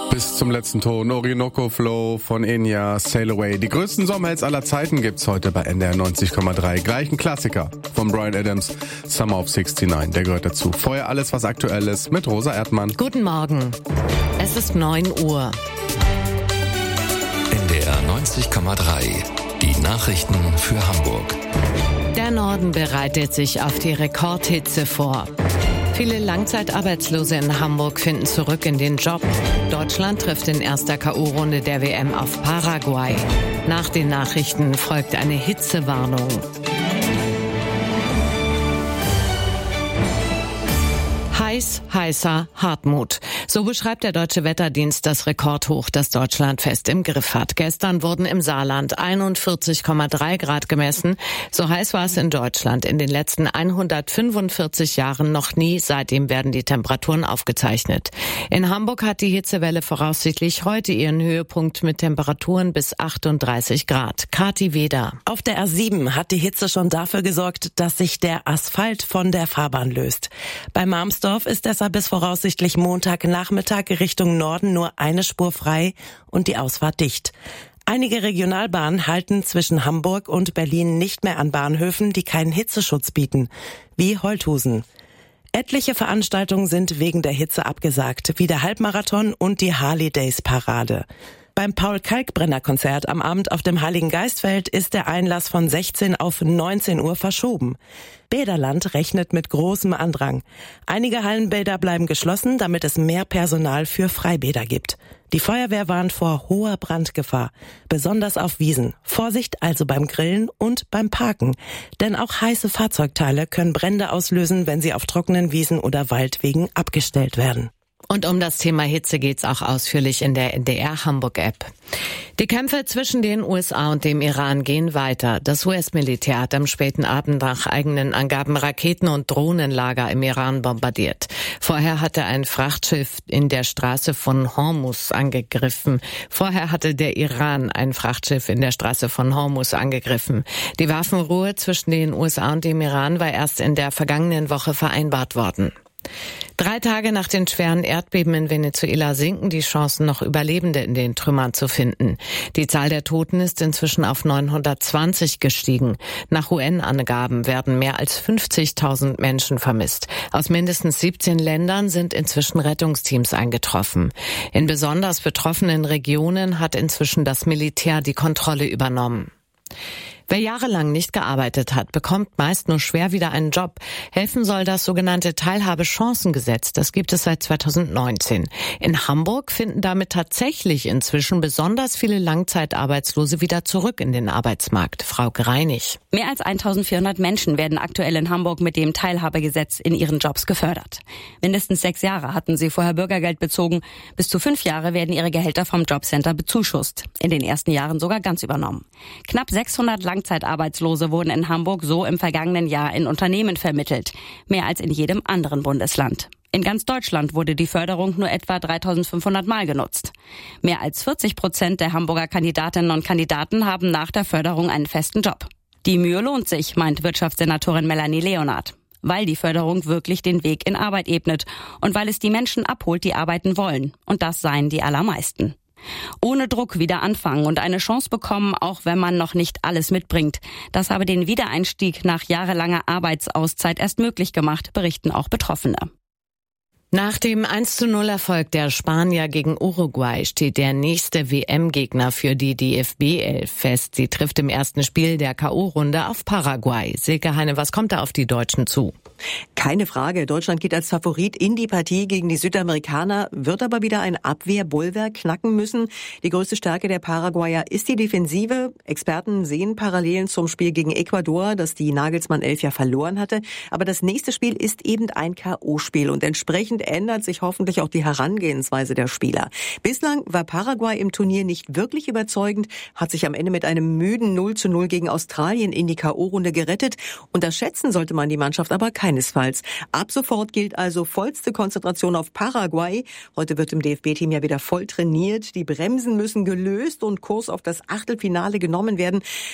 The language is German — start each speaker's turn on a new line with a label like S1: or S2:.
S1: Bis zum letzten Ton, Orinoco Flow von Enya, Sail Away. Die größten Sommerhits aller Zeiten gibt's heute bei NDR 90,3. Gleich ein Klassiker von Bryan Adams, Summer of 69, der gehört dazu. Vorher alles, was aktuell ist, mit Rosa Erdmann.
S2: Guten Morgen, es ist 9 Uhr.
S3: NDR 90,3, die Nachrichten für Hamburg.
S2: Der Norden bereitet sich auf die Rekordhitze vor. Viele Langzeitarbeitslose in Hamburg finden zurück in den Job. Deutschland trifft in erster K.O.-Runde der WM auf Paraguay. Nach den Nachrichten folgt eine Hitzewarnung. Heiß, heißer Hartmut. So beschreibt der Deutsche Wetterdienst das Rekordhoch, das Deutschland fest im Griff hat. Gestern wurden im Saarland 41,3 Grad gemessen. So heiß war es in Deutschland in den letzten 145 Jahren noch nie. Seitdem werden die Temperaturen aufgezeichnet. In Hamburg hat die Hitzewelle voraussichtlich heute ihren Höhepunkt mit Temperaturen bis 38 Grad. Kathi Weder.
S4: Auf der A7 hat die Hitze schon dafür gesorgt, dass sich der Asphalt von der Fahrbahn löst. Bei Marmsdorf ist deshalb bis voraussichtlich Montagnachmittag Richtung Norden nur eine Spur frei und die Ausfahrt dicht. Einige Regionalbahnen halten zwischen Hamburg und Berlin nicht mehr an Bahnhöfen, die keinen Hitzeschutz bieten, wie Holthusen. Etliche Veranstaltungen sind wegen der Hitze abgesagt, wie der Halbmarathon und die Harley-Days-Parade. Beim Paul-Kalkbrenner-Konzert am Abend auf dem Heiligen Geistfeld ist der Einlass von 16 auf 19 Uhr verschoben. Bäderland rechnet mit großem Andrang. Einige Hallenbäder bleiben geschlossen, damit es mehr Personal für Freibäder gibt. Die Feuerwehr warnt vor hoher Brandgefahr, besonders auf Wiesen. Vorsicht also beim Grillen und beim Parken. Denn auch heiße Fahrzeugteile können Brände auslösen, wenn sie auf trockenen Wiesen oder Waldwegen abgestellt werden.
S2: Und um das Thema Hitze geht's auch ausführlich in der NDR Hamburg-App. Die Kämpfe zwischen den USA und dem Iran gehen weiter. Das US-Militär hat am späten Abend nach eigenen Angaben Raketen- und Drohnenlager im Iran bombardiert. Vorher hatte ein Frachtschiff in der Straße von Hormuz angegriffen. Vorher hatte der Iran ein Frachtschiff in der Straße von Hormuz angegriffen. Die Waffenruhe zwischen den USA und dem Iran war erst in der vergangenen Woche vereinbart worden. 3 Tage nach den schweren Erdbeben in Venezuela sinken die Chancen, noch Überlebende in den Trümmern zu finden. Die Zahl der Toten ist inzwischen auf 920 gestiegen. Nach UN-Angaben werden mehr als 50.000 Menschen vermisst. Aus mindestens 17 Ländern sind inzwischen Rettungsteams eingetroffen. In besonders betroffenen Regionen hat inzwischen das Militär die Kontrolle übernommen. Wer jahrelang nicht gearbeitet hat, bekommt meist nur schwer wieder einen Job. Helfen soll das sogenannte Teilhabechancengesetz. Das gibt es seit 2019. In Hamburg finden damit tatsächlich inzwischen besonders viele Langzeitarbeitslose wieder zurück in den Arbeitsmarkt. Frau Greinig.
S5: Mehr als 1400 Menschen werden aktuell in Hamburg mit dem Teilhabegesetz in ihren Jobs gefördert. Mindestens 6 Jahre hatten sie vorher Bürgergeld bezogen. Bis zu 5 Jahre werden ihre Gehälter vom Jobcenter bezuschusst. In den ersten Jahren sogar ganz übernommen. Knapp 600 Langzeitarbeitslose wurden in Hamburg so im vergangenen Jahr in Unternehmen vermittelt. Mehr als in jedem anderen Bundesland. In ganz Deutschland wurde die Förderung nur etwa 3500 Mal genutzt. Mehr als 40% der Hamburger Kandidatinnen und Kandidaten haben nach der Förderung einen festen Job. Die Mühe lohnt sich, meint Wirtschaftssenatorin Melanie Leonard. Weil die Förderung wirklich den Weg in Arbeit ebnet und weil es die Menschen abholt, die arbeiten wollen. Und das seien die allermeisten. Ohne Druck wieder anfangen und eine Chance bekommen, auch wenn man noch nicht alles mitbringt. Das habe den Wiedereinstieg nach jahrelanger Arbeitsauszeit erst möglich gemacht, berichten auch Betroffene.
S2: Nach dem 1:0-Erfolg der Spanier gegen Uruguay steht der nächste WM-Gegner für die DFB-11 fest. Sie trifft im ersten Spiel der K.O.-Runde auf Paraguay. Silke Heine, was kommt da auf die Deutschen zu?
S6: Keine Frage, Deutschland geht als Favorit in die Partie gegen die Südamerikaner, wird aber wieder ein Abwehrbollwerk knacken müssen. Die größte Stärke der Paraguayer ist die Defensive. Experten sehen Parallelen zum Spiel gegen Ecuador, das die Nagelsmann 11 ja verloren hatte. Aber das nächste Spiel ist eben ein K.O.-Spiel und entsprechend ändert sich hoffentlich auch die Herangehensweise der Spieler. Bislang war Paraguay im Turnier nicht wirklich überzeugend, hat sich am Ende mit einem müden 0:0 gegen Australien in die K.O.-Runde gerettet. Unterschätzen sollte man die Mannschaft aber keinesfalls. Ab sofort gilt also vollste Konzentration auf Paraguay. Heute wird im DFB-Team ja wieder voll trainiert. Die Bremsen müssen gelöst und Kurs auf das Achtelfinale genommen werden.